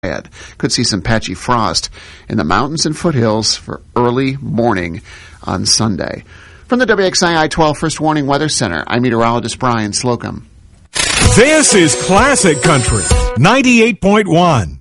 Could see some patchy frost in the mountains and foothills for early morning on Sunday. From the WXII 12 First Warning Weather Center, I'm meteorologist Brian Slocum. This is Classic Country 98.1.